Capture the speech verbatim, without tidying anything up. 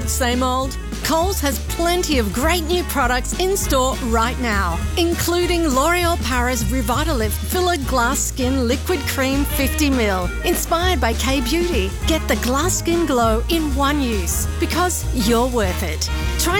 old, same old? Coles has plenty of great new products in store right now, including L'Oreal Paris Revitalift Filler Glass Skin Liquid Cream fifty milliliters, inspired by K-Beauty. Get the glass skin glow in one use because you're worth it. Try